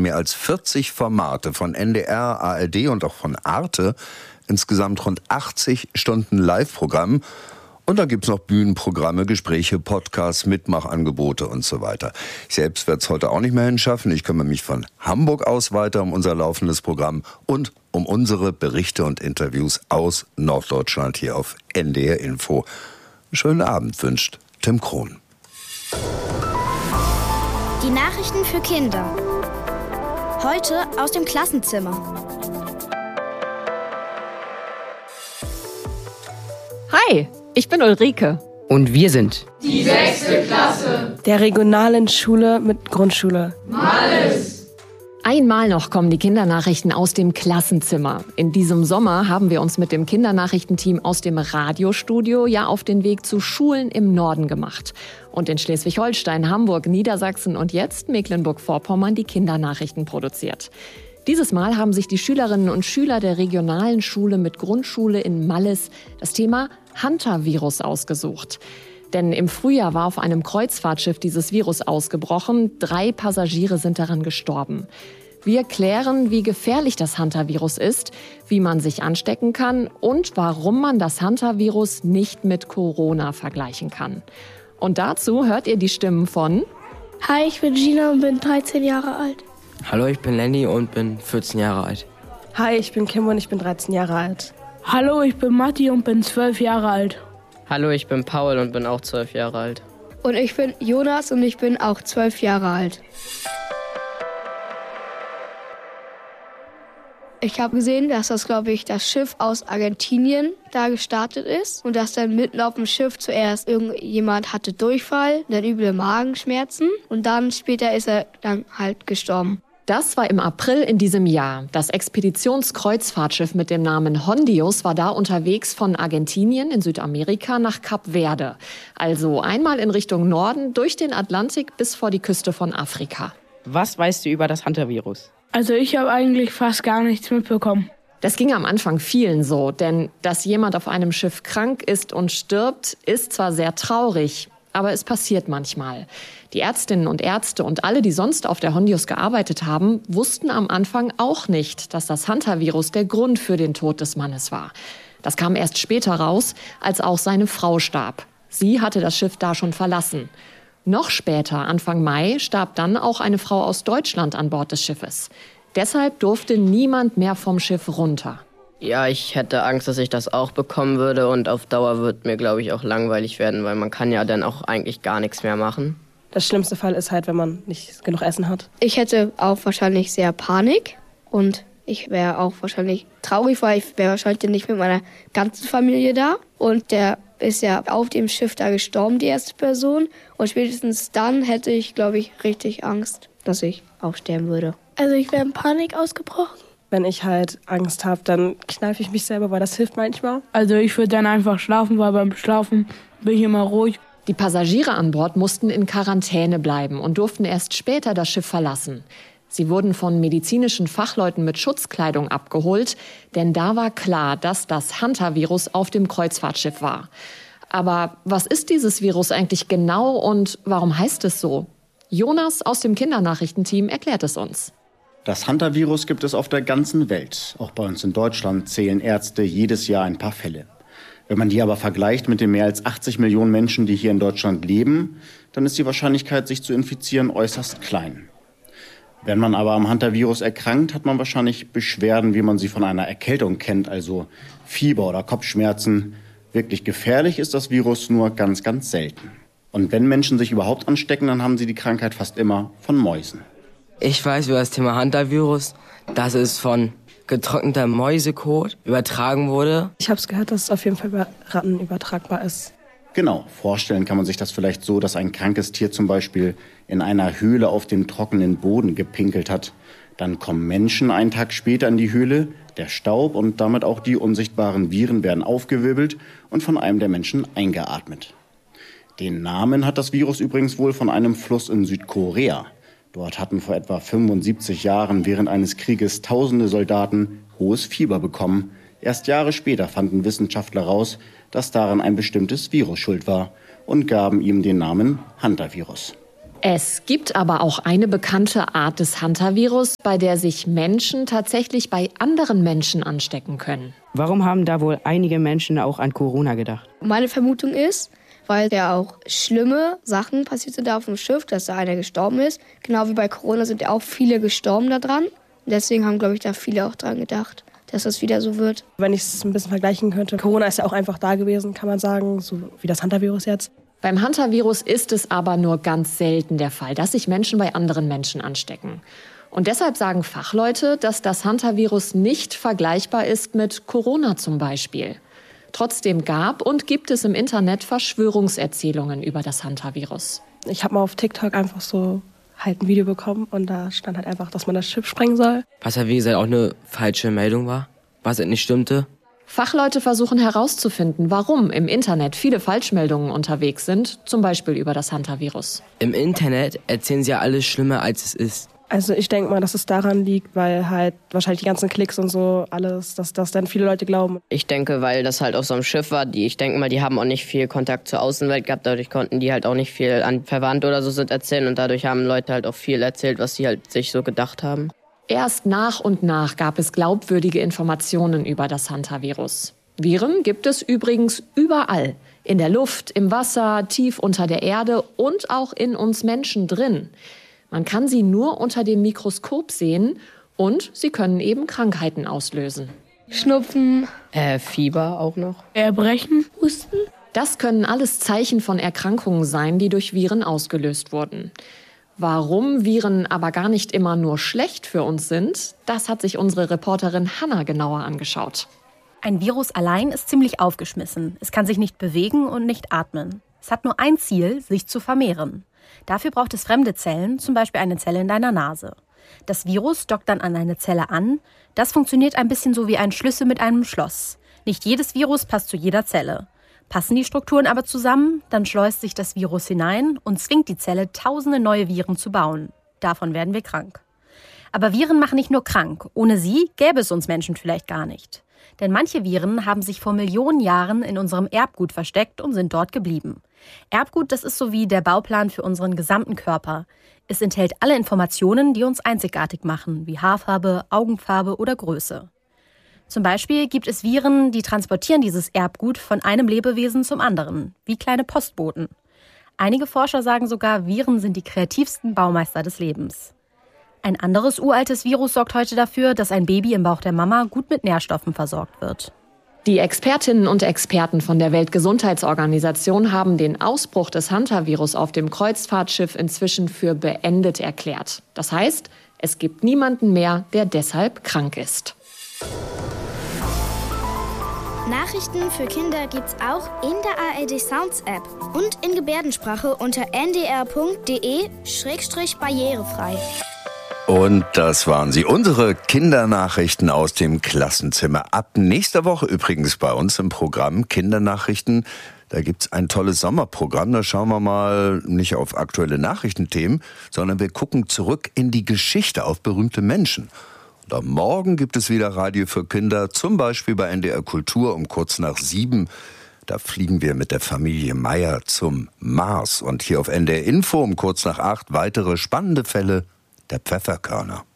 mehr als 40 Formate von NDR, ARD und auch von Arte. Insgesamt rund 80 Stunden Live-Programm. Und dann gibt's noch Bühnenprogramme, Gespräche, Podcasts, Mitmachangebote und so weiter. Ich selbst werde es heute auch nicht mehr hinschaffen. Ich kümmere mich von Hamburg aus weiter um unser laufendes Programm und um unsere Berichte und Interviews aus Norddeutschland hier auf NDR Info. Schönen Abend wünscht Tim Krohn. Die Nachrichten für Kinder. Heute aus dem Klassenzimmer. Hi, ich bin Ulrike. Und wir sind die 6. Klasse der regionalen Schule mit Grundschule Malles. Einmal noch kommen die Kindernachrichten aus dem Klassenzimmer. In diesem Sommer haben wir uns mit dem Kindernachrichtenteam aus dem Radiostudio ja auf den Weg zu Schulen im Norden gemacht. Und in Schleswig-Holstein, Hamburg, Niedersachsen und jetzt Mecklenburg-Vorpommern die Kindernachrichten produziert. Dieses Mal haben sich die Schülerinnen und Schüler der regionalen Schule mit Grundschule in Malles das Thema Hantavirus ausgesucht. Denn im Frühjahr war auf einem Kreuzfahrtschiff dieses Virus ausgebrochen. 3 Passagiere sind daran gestorben. Wir klären, wie gefährlich das Hantavirus ist, wie man sich anstecken kann und warum man das Hantavirus nicht mit Corona vergleichen kann. Und dazu hört ihr die Stimmen von... Hi, ich bin Gina und bin 13 Jahre alt. Hallo, ich bin Lenny und bin 14 Jahre alt. Hi, ich bin Kim und ich bin 13 Jahre alt. Hallo, ich bin Matti und bin 12 Jahre alt. Hallo, ich bin Paul und bin auch 12 Jahre alt. Und ich bin Jonas und ich bin auch 12 Jahre alt. Ich habe gesehen, dass das Schiff aus Argentinien da gestartet ist und dass dann mitten auf dem Schiff zuerst irgendjemand hatte Durchfall, dann üble Magenschmerzen und dann später ist er dann halt gestorben. Das war im April in diesem Jahr. Das Expeditionskreuzfahrtschiff mit dem Namen Hondius war da unterwegs von Argentinien in Südamerika nach Kap Verde. Also einmal in Richtung Norden durch den Atlantik bis vor die Küste von Afrika. Was weißt du über das Hantavirus? Also ich habe eigentlich fast gar nichts mitbekommen. Das ging am Anfang vielen so, denn dass jemand auf einem Schiff krank ist und stirbt, ist zwar sehr traurig, aber es passiert manchmal. Die Ärztinnen und Ärzte und alle, die sonst auf der Hondius gearbeitet haben, wussten am Anfang auch nicht, dass das Hantavirus der Grund für den Tod des Mannes war. Das kam erst später raus, als auch seine Frau starb. Sie hatte das Schiff da schon verlassen. Noch später, Anfang Mai, starb dann auch eine Frau aus Deutschland an Bord des Schiffes. Deshalb durfte niemand mehr vom Schiff runter. Ja, ich hätte Angst, dass ich das auch bekommen würde und auf Dauer wird mir, glaube ich, auch langweilig werden, weil man kann ja dann auch eigentlich gar nichts mehr machen. Das schlimmste Fall ist halt, wenn man nicht genug Essen hat. Ich hätte auch wahrscheinlich sehr Panik und ich wäre auch wahrscheinlich traurig, weil ich wäre wahrscheinlich nicht mit meiner ganzen Familie da. Und der ist ja auf dem Schiff da gestorben, die erste Person. Und spätestens dann hätte ich, glaube ich, richtig Angst, dass ich auch sterben würde. Also ich wäre in Panik ausgebrochen. Wenn ich halt Angst habe, dann kneife ich mich selber, weil das hilft manchmal. Also ich würde dann einfach schlafen, weil beim Schlafen bin ich immer ruhig. Die Passagiere an Bord mussten in Quarantäne bleiben und durften erst später das Schiff verlassen. Sie wurden von medizinischen Fachleuten mit Schutzkleidung abgeholt, denn da war klar, dass das Hantavirus auf dem Kreuzfahrtschiff war. Aber was ist dieses Virus eigentlich genau und warum heißt es so? Jonas aus dem Kindernachrichtenteam erklärt es uns. Das Hantavirus gibt es auf der ganzen Welt. Auch bei uns in Deutschland zählen Ärzte jedes Jahr ein paar Fälle. Wenn man die aber vergleicht mit den mehr als 80 Millionen Menschen, die hier in Deutschland leben, dann ist die Wahrscheinlichkeit, sich zu infizieren, äußerst klein. Wenn man aber am Hantavirus erkrankt, hat man wahrscheinlich Beschwerden, wie man sie von einer Erkältung kennt, also Fieber oder Kopfschmerzen. Wirklich gefährlich ist das Virus nur ganz, ganz selten. Und wenn Menschen sich überhaupt anstecken, dann haben sie die Krankheit fast immer von Mäusen. Ich weiß über das Thema Hantavirus, dass es von getrockneter Mäusekot übertragen wurde. Ich habe es gehört, dass es auf jeden Fall über Ratten übertragbar ist. Genau, vorstellen kann man sich das vielleicht so, dass ein krankes Tier zum Beispiel in einer Höhle auf dem trockenen Boden gepinkelt hat. Dann kommen Menschen einen Tag später in die Höhle, der Staub und damit auch die unsichtbaren Viren werden aufgewirbelt und von einem der Menschen eingeatmet. Den Namen hat das Virus übrigens wohl von einem Fluss in Südkorea. Dort hatten vor etwa 75 Jahren während eines Krieges tausende Soldaten hohes Fieber bekommen. Erst Jahre später fanden Wissenschaftler raus, dass daran ein bestimmtes Virus schuld war und gaben ihm den Namen Hantavirus. Es gibt aber auch eine bekannte Art des Hantavirus, bei der sich Menschen tatsächlich bei anderen Menschen anstecken können. Warum haben da wohl einige Menschen auch an Corona gedacht? Meine Vermutung ist, weil ja auch schlimme Sachen passiert sind da auf dem Schiff, dass da einer gestorben ist. Genau wie bei Corona sind ja auch viele gestorben da dran. Und deswegen haben, glaube ich, da viele auch dran gedacht, dass das wieder so wird. Wenn ich es ein bisschen vergleichen könnte, Corona ist ja auch einfach da gewesen, kann man sagen, so wie das Hantavirus jetzt. Beim Hantavirus ist es aber nur ganz selten der Fall, dass sich Menschen bei anderen Menschen anstecken. Und deshalb sagen Fachleute, dass das Hantavirus nicht vergleichbar ist mit Corona zum Beispiel. Trotzdem gab und gibt es im Internet Verschwörungserzählungen über das Hantavirus. Ich habe mal auf TikTok einfach so halt ein Video bekommen und da stand halt einfach, dass man das Schiff sprengen soll. Was ja wie gesagt auch eine falsche Meldung war, was nicht stimmte. Fachleute versuchen herauszufinden, warum im Internet viele Falschmeldungen unterwegs sind, zum Beispiel über das Hantavirus. Im Internet erzählen sie ja alles schlimmer, als es ist. Also ich denke mal, dass es daran liegt, weil halt wahrscheinlich die ganzen Klicks und so alles, dass das dann viele Leute glauben. Ich denke, weil das halt auf so einem Schiff war, ich denke mal, die haben auch nicht viel Kontakt zur Außenwelt gehabt, dadurch konnten die halt auch nicht viel an Verwandte oder so sind erzählen und dadurch haben Leute halt auch viel erzählt, was sie halt sich so gedacht haben. Erst nach und nach gab es glaubwürdige Informationen über das Hantavirus. Viren gibt es übrigens überall. In der Luft, im Wasser, tief unter der Erde und auch in uns Menschen drin. Man kann sie nur unter dem Mikroskop sehen und sie können eben Krankheiten auslösen. Schnupfen. Fieber auch noch. Erbrechen. Husten. Das können alles Zeichen von Erkrankungen sein, die durch Viren ausgelöst wurden. Warum Viren aber gar nicht immer nur schlecht für uns sind, das hat sich unsere Reporterin Hanna genauer angeschaut. Ein Virus allein ist ziemlich aufgeschmissen. Es kann sich nicht bewegen und nicht atmen. Es hat nur ein Ziel, sich zu vermehren. Dafür braucht es fremde Zellen, zum Beispiel eine Zelle in deiner Nase. Das Virus dockt dann an eine Zelle an. Das funktioniert ein bisschen so wie ein Schlüssel mit einem Schloss. Nicht jedes Virus passt zu jeder Zelle. Passen die Strukturen aber zusammen, dann schleust sich das Virus hinein und zwingt die Zelle, tausende neue Viren zu bauen. Davon werden wir krank. Aber Viren machen nicht nur krank. Ohne sie gäbe es uns Menschen vielleicht gar nicht. Denn manche Viren haben sich vor Millionen Jahren in unserem Erbgut versteckt und sind dort geblieben. Erbgut, das ist so wie der Bauplan für unseren gesamten Körper. Es enthält alle Informationen, die uns einzigartig machen, wie Haarfarbe, Augenfarbe oder Größe. Zum Beispiel gibt es Viren, die transportieren dieses Erbgut von einem Lebewesen zum anderen, wie kleine Postboten. Einige Forscher sagen sogar, Viren sind die kreativsten Baumeister des Lebens. Ein anderes uraltes Virus sorgt heute dafür, dass ein Baby im Bauch der Mama gut mit Nährstoffen versorgt wird. Die Expertinnen und Experten von der Weltgesundheitsorganisation haben den Ausbruch des Hantavirus auf dem Kreuzfahrtschiff inzwischen für beendet erklärt. Das heißt, es gibt niemanden mehr, der deshalb krank ist. Nachrichten für Kinder gibt's auch in der ARD Sounds App und in Gebärdensprache unter ndr.de/barrierefrei. Und das waren sie, unsere Kindernachrichten aus dem Klassenzimmer. Ab nächster Woche übrigens bei uns im Programm Kindernachrichten. Da gibt's ein tolles Sommerprogramm. Da schauen wir mal nicht auf aktuelle Nachrichtenthemen, sondern wir gucken zurück in die Geschichte, auf berühmte Menschen. Und am Morgen gibt es wieder Radio für Kinder, zum Beispiel bei NDR Kultur um kurz nach 7. Da fliegen wir mit der Familie Meier zum Mars. Und hier auf NDR Info um kurz nach 8 weitere spannende Fälle der Pfefferkörner.